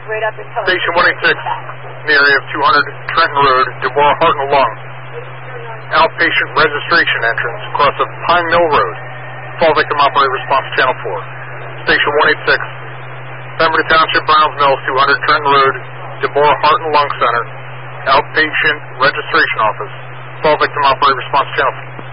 right up until... Station 186, in the area of 200 Trenton Road, DeBoer Heart and Lung. Outpatient registration entrance across of Pine Mill Road. Fall victim operator response channel 4. Station 186, Pemberton Township, Browns Mills, 200 Trenton Road, DeBoer Heart and Lung Center. Outpatient registration office. Fall victim operator response channel 4.